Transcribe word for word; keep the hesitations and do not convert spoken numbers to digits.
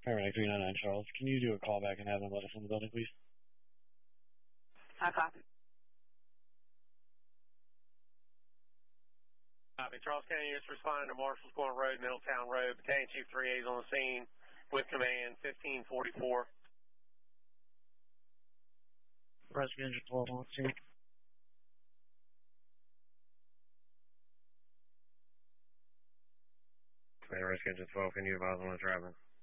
Paramedic three nine nine Charles, can you do a call back and have them let us in the building, please? I copy. Copy. Charles County is responding to Marshall's Point Road, Middletown Road. Battalion Chief three A is on the scene with command fifteen forty-four. Rescue Engine twelve on the scene. Rescue Engine twelve, can you advise on what's driving?